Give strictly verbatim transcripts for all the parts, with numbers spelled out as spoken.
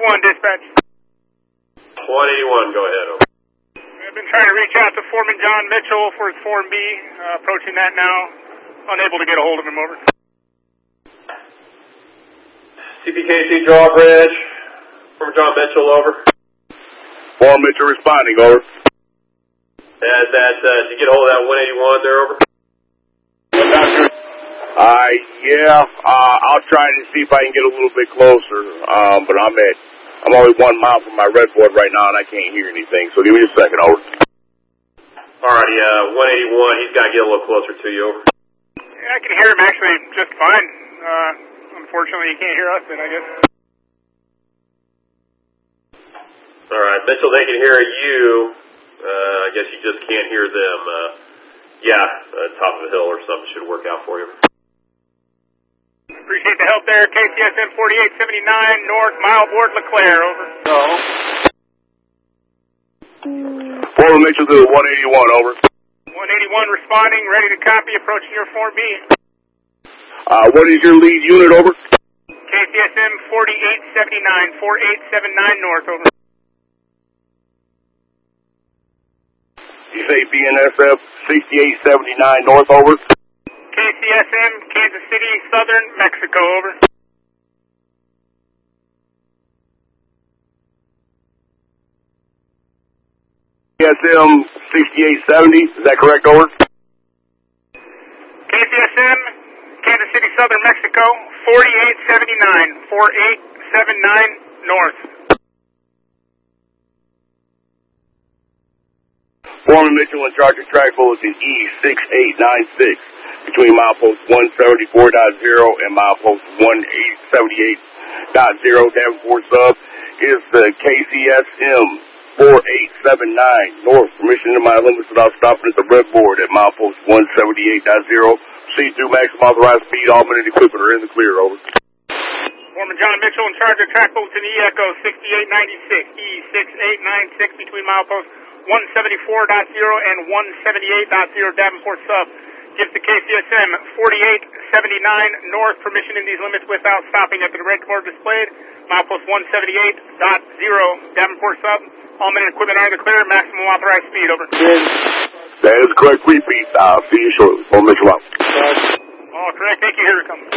eighty-one, dispatch. one eighty-one, go ahead, over. I've been trying to reach out to Foreman John Mitchell for his Form B. Uh, approaching that now. Unable to get a hold of him, over. C P K C drawbridge. Foreman John Mitchell, over. Foreman Mitchell responding, over. That, that, uh, did you get a hold of that one eighty-one there, over? Uh, yeah, uh, I'll try to see if I can get a little bit closer, um, but I'm at, I'm only one mile from my red board right now and I can't hear anything, so give me a second, over. Alrighty, uh, one eighty-one, he's got to get a little closer to you, over. Yeah, I can hear him actually just fine. Uh, unfortunately, he can't hear us then, I guess. Alright, Mitchell, they can hear you. Uh, I guess you just can't hear them. Uh, yeah, uh, top of the hill or something should work out for you. Appreciate the help there. K C S M forty-eight seventy-nine, North, mile board LeClaire, over. No. Foreman Mitchell to one eighty-one, over. one eighty-one responding, ready to copy, approaching your Form B. Uh, what is your lead unit, over? K C S M forty-eight seventy-nine, forty-eight seventy-nine North, over. You say B N S F sixty-eight seventy-nine North, over. K C S M, Kansas City, Southern, Mexico, over. K C S M sixty-eight seventy, is that correct, over? K C S M, Kansas City, Southern, Mexico, forty-eight seventy-nine, forty-eight seventy-nine North. Foreman Mitchell in charge of track bulletin E six eight nine six between milepost one seventy-four point zero and milepost one seventy-eight point zero. Davenport sub is the K C S M forty-eight seventy-nine North. Permission to my limits without stopping at the red board at milepost one seventy-eight point zero. Proceed through maximum authorized speed. All men and equipment are in the clear, over. Foreman John Mitchell in charge of track bulletin E Echo sixty-eight ninety-six, E six eight nine six between milepost one seventy-four point zero and one seventy-eight point zero Davenport sub. Gives the K C S M forty-eight seventy-nine North permission in these limits without stopping at the red board displayed. Milepost one seventy-eight point zero Davenport sub. All men and equipment are in the clear. Maximum authorized speed, over. That is correct. Repeat. I'll see you shortly. Foreman Mitchell out. All correct. Thank you. Here it comes.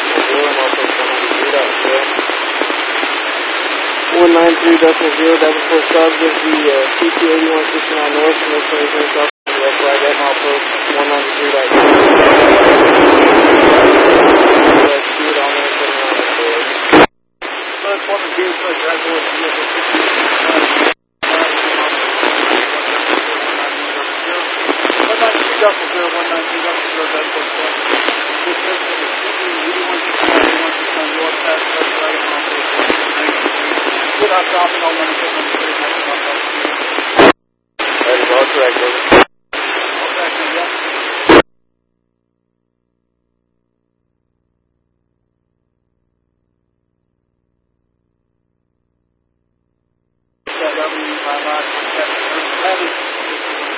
one ninety-three point zero Davenport sub gives the uh, C P eighty-one sixty-nine North permission to return south to the left flag at milepost one ninety-three point zero. Speed on there, putting on the board. First one to do for track board E F sixty-nine. one ninety-three point zero, one ninety-three point zero Davenport sub. This person is C P eighty-one sixty-nine North past left flag at milepost without stopping, all men and equipment. That is all correct, over.